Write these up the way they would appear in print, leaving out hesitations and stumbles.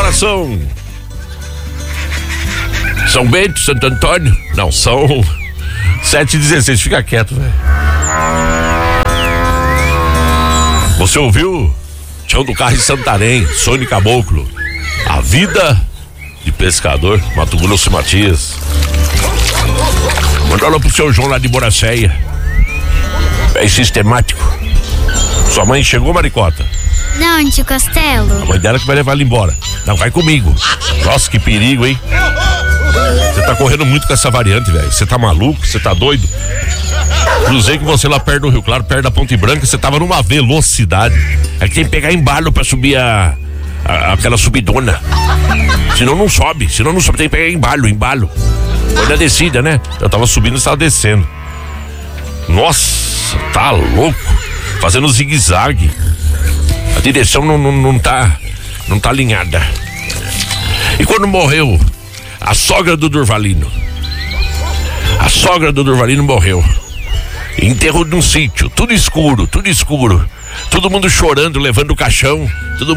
são São Bento, Santo Antônio? Não, são 7h16, fica quieto, velho. Você ouviu? Chão do Carro em Santarém, Sônia Caboclo. A vida de pescador, Mato Grosso e Matias. Manda ela pro seu João lá de Boracéia. É sistemático. Sua mãe chegou, Maricota? Não, tio Castelo. A mãe dela que vai levar ela embora. Não, vai comigo. Nossa, que perigo, hein? Você tá correndo muito com essa variante, velho. Você tá maluco? Você tá doido? Cruzei com você lá perto do Rio Claro, perto da Ponte Branca. Você tava numa velocidade. É que tem que pegar embalo pra subir aquela subidona. Senão não sobe. Tem que pegar embalo. Foi na descida, né? Eu tava subindo e você tava descendo. Nossa, tá louco. Fazendo zigue-zague. A direção não tá alinhada. E quando morreu a sogra do Durvalino? A sogra do Durvalino morreu. Enterrou num sítio, tudo escuro. Todo mundo chorando, levando o caixão.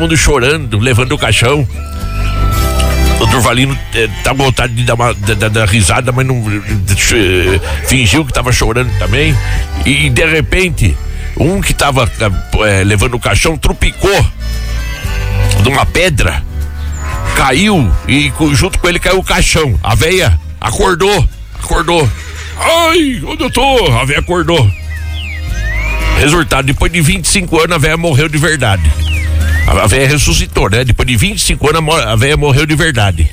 O Durvalino tá com vontade de dar risada, mas não fingiu que tava chorando também. E de repente, um que tava levando o caixão trupicou de uma pedra, caiu e junto com ele caiu o caixão. A véia acordou. Ai, onde eu tô? A véia acordou. Resultado, depois de 25 anos a véia morreu de verdade. A véia ressuscitou, né? Depois de 25 anos a véia morreu de verdade.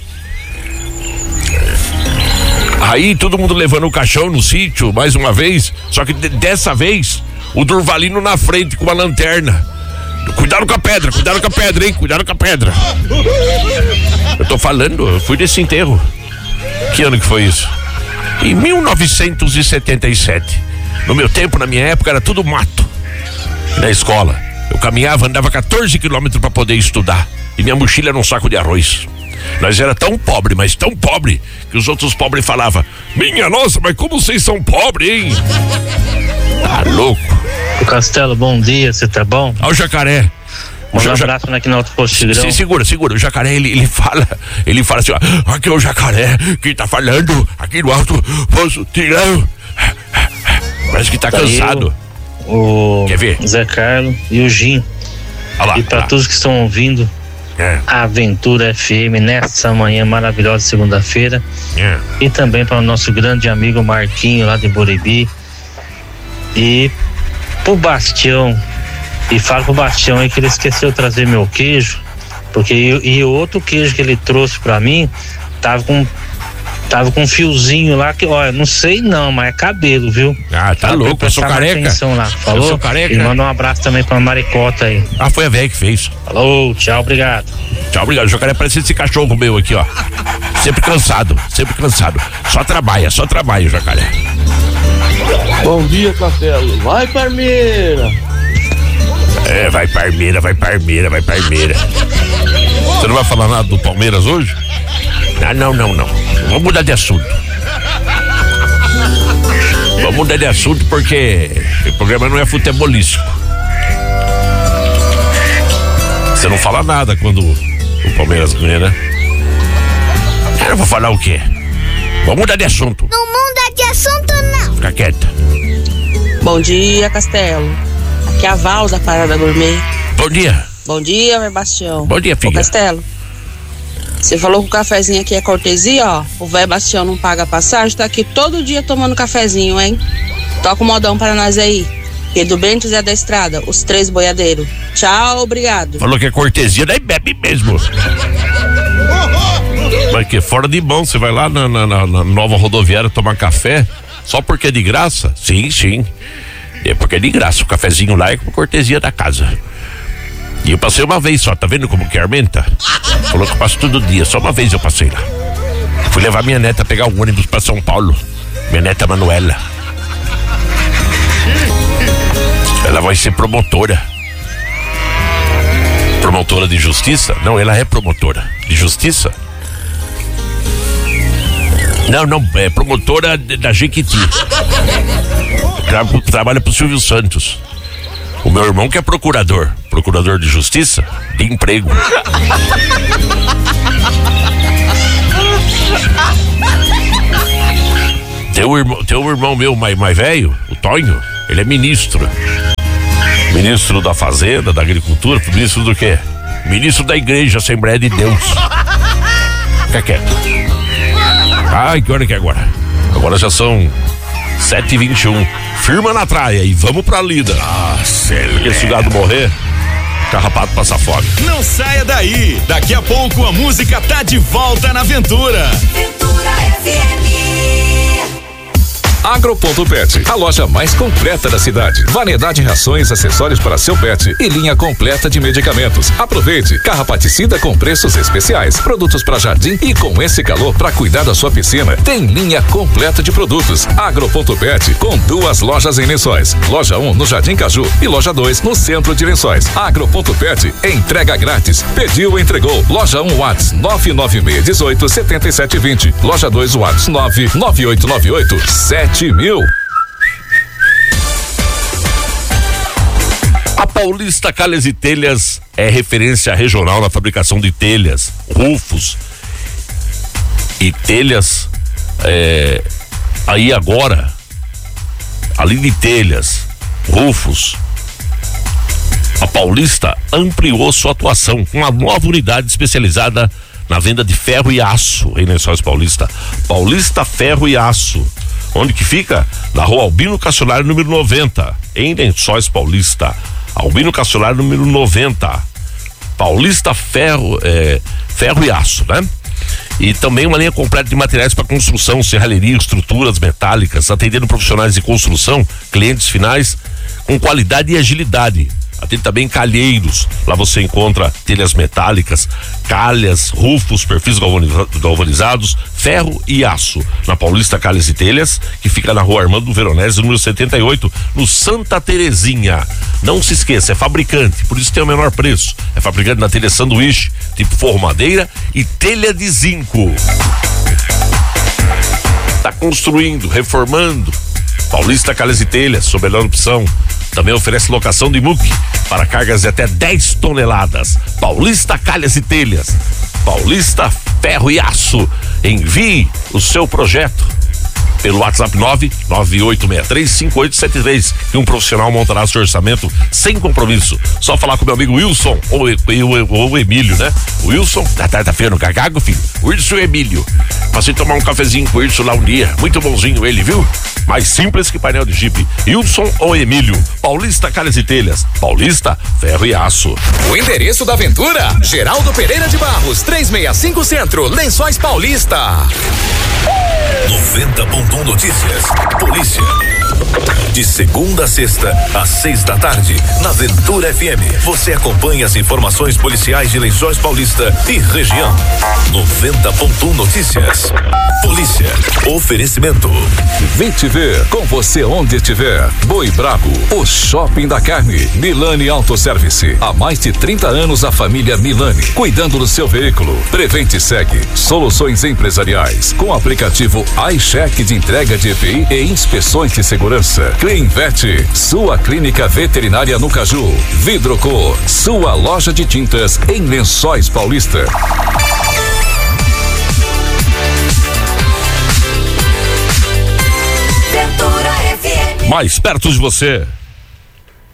Aí todo mundo levando o caixão no sítio, mais uma vez. Só que dessa vez, o Durvalino na frente com uma lanterna. Cuidado com a pedra, hein? Cuidado com a pedra. Eu tô falando, eu fui desse enterro. Que ano que foi isso? Em 1977. No meu tempo, na minha época, era tudo mato. Na escola. Eu caminhava, andava 14 quilômetros para poder estudar. E minha mochila era um saco de arroz. Nós era tão pobre, mas tão pobre, que os outros pobres falavam: minha nossa, mas como vocês são pobres, hein? Tá louco. O Castelo, bom dia, você tá bom? Olha o jacaré. Um abraço aqui no Alto Posto Tigrão. Segura. O jacaré, ele fala assim, ó. Aqui é o jacaré que tá falando aqui no Alto Posto Tigrão. Parece que tá cansado. O Quer ver? Zé Carlos e o Jim. Lá, e para todos que estão ouvindo a Aventura FM nessa manhã maravilhosa, segunda-feira. E também para o nosso grande amigo Marquinho lá de Boribi. E pro Bastião. E fala pro Bastião aí que ele esqueceu de trazer meu queijo. Porque o outro queijo que ele trouxe pra mim tava com um fiozinho lá que, olha, não sei não, mas é cabelo, viu? Ah, tá louco, eu sou careca. Atenção lá, falou? Eu sou careca. E manda um abraço também pra Maricota aí. Ah, foi a véia que fez. Falou, tchau, obrigado. Tchau, obrigado. O jacaré parece esse cachorro meu aqui, ó. Sempre cansado. Só trabalha, o jacaré. Bom dia, Castelo. Vai, Parmeira. Vai Parmeira. Você não vai falar nada do Palmeiras hoje? Não. Vamos mudar de assunto. Porque o programa não é futebolístico. Você não fala nada quando o Palmeiras ganha, né? Eu vou falar o quê? Vamos mudar de assunto. Não muda de assunto, não. Fica quieta. Bom dia, Castelo. Aqui é a Val da Parada Gourmet. Bom dia. Bom dia, meu Bastião. Bom dia, filha. Ô, Castelo, você falou que o cafezinho aqui é cortesia, ó. O velho Bastião não paga passagem, tá aqui todo dia tomando cafezinho, hein? Toca o modão para nós aí. Pedro Bento, Zé da Estrada, os 3 boiadeiros. Tchau, obrigado. Falou que é cortesia, daí bebe mesmo. Mas que fora de mão, você vai lá na nova rodoviária tomar café, só porque é de graça? Sim. É porque é de graça, o cafezinho lá é com cortesia da casa. E eu passei uma vez só, tá vendo como que aumenta? Falou que eu passo todo dia, só uma vez eu passei lá. Fui levar minha neta a pegar o ônibus pra São Paulo. Minha neta Manuela. Ela vai ser promotora. Promotora de justiça? Não, ela é promotora de justiça. Não, é promotora da Jequiti. Trabalha pro Silvio Santos. O meu irmão que é procurador de justiça, de emprego. Teu irmão meu mais velho, o Tonho, ele é ministro. Ministro da Fazenda, da Agricultura, ministro do quê? Ministro da Igreja, Assembleia de Deus. Fica quieto. Ai, que hora que é agora? Agora já são 7h21. Firma na traia e vamos pra lida. Porque se o gado morrer, carrapato passa fome. Não saia daí. Daqui a pouco a música tá de volta na Aventura. Aventura FM. Agro.pet, a loja mais completa da cidade. Variedade de rações, acessórios para seu pet e linha completa de medicamentos. Aproveite, carrapaticida com preços especiais, produtos para jardim e com esse calor para cuidar da sua piscina, tem linha completa de produtos. Agro.pet com 2 lojas em Lençóis. Loja 1 no Jardim Caju e loja 2 no centro de Lençóis. Agro.pet, entrega grátis. Pediu, entregou. Loja 1 WhatsApp 996187720. Loja 2 WhatsApp 998987000. A Paulista Calhas e Telhas é referência regional na fabricação de telhas, rufos e telhas. Aí agora, além de telhas, rufos, a Paulista ampliou sua atuação com uma nova unidade especializada na venda de ferro e aço em Lençóis Paulista. Paulista Ferro e Aço. Onde que fica? Na rua Albino Caçolário, número 90, em Lençóis Paulista. Albino Caçolário, número 90. Paulista Ferro e Aço, né? E também uma linha completa de materiais para construção, serralheria, estruturas metálicas, atendendo profissionais de construção, clientes finais com qualidade e agilidade. Atende também calheiros. Lá você encontra telhas metálicas, calhas, rufos, perfis galvanizados, ferro e aço. Na Paulista Calhas e Telhas, que fica na rua Armando Veronese, número 78, no Santa Terezinha. Não se esqueça, é fabricante, por isso tem o menor preço. É fabricante na telha sanduíche, tipo forro madeira e telha de zinco. Tá construindo, reformando. Paulista Calhas e Telhas, sob a melhor opção. Também oferece locação de muque para cargas de até 10 toneladas. Paulista Calhas e Telhas. Paulista Ferro e Aço. Envie o seu projeto pelo WhatsApp 998635873 e um profissional montará seu orçamento sem compromisso. Só falar com meu amigo Wilson ou Emílio, né? O Wilson, na quarta-feira no Cagago, filho. O Wilson e o Emílio. Passei a tomar um cafezinho com o Wilson lá um dia. Muito bonzinho ele, viu? Mais simples que painel de Jeep. Wilson ou Emílio. Paulista Calhas e Telhas. Paulista Ferro e Aço. O endereço da Aventura: Geraldo Pereira de Barros, 365 Centro, Lençóis Paulista. 90.1 Notícias. Polícia. De segunda a sexta, às 6 da tarde, na Aventura FM. Você acompanha as informações policiais de Lençóis Paulista e região. 90.1 Notícias. Polícia. Oferecimento. Vem te ver com você onde estiver. Boi Brabo, o shopping da carne. Milani Autoservice. Há mais de 30 anos a família Milani, cuidando do seu veículo. Prevente Segue. Soluções empresariais. Com o aplicativo iCheck de entrega de EPI e inspeções de segurança. Clinvet, sua clínica veterinária no Caju. Vidroco, sua loja de tintas em Lençóis Paulista. Mais perto de você.